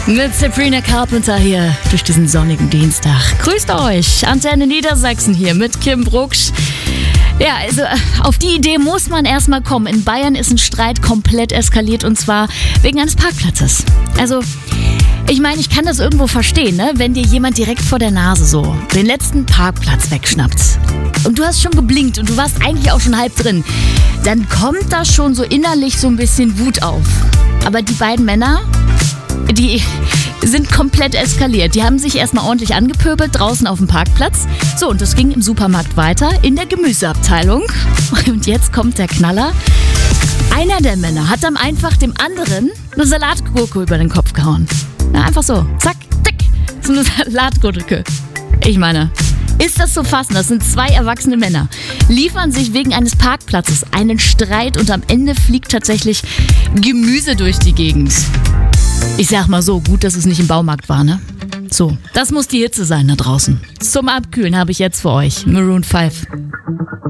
Mit Sabrina Carpenter hier durch diesen sonnigen Dienstag. Grüßt euch, Antenne Niedersachsen hier mit Kim Brucksch. Ja, also auf die Idee muss man erstmal kommen. In Bayern ist ein Streit komplett eskaliert und zwar wegen eines Parkplatzes. Also, ich meine, ich kann das irgendwo verstehen, ne? Wenn dir jemand direkt vor der Nase so den letzten Parkplatz wegschnappt. Und du hast schon geblinkt und du warst eigentlich auch schon halb drin. Dann kommt da schon so innerlich so ein bisschen Wut auf. Aber die beiden Männer, die sind komplett eskaliert. Die haben sich erstmal ordentlich angepöbelt draußen auf dem Parkplatz. So, und das ging im Supermarkt weiter in der Gemüseabteilung. Und jetzt kommt der Knaller. Einer der Männer hat dann einfach dem anderen eine Salatgurke über den Kopf gehauen. Na, einfach so. Zack, tick. So eine Salatgurke. Ich meine, ist das zu fassen? Das sind zwei erwachsene Männer. Liefern sich wegen eines Parkplatzes einen Streit und am Ende fliegt tatsächlich Gemüse durch die Gegend. Ich sag mal so, gut, dass es nicht im Baumarkt war, ne? So, das muss die Hitze sein da draußen. Zum Abkühlen habe ich jetzt für euch Maroon 5.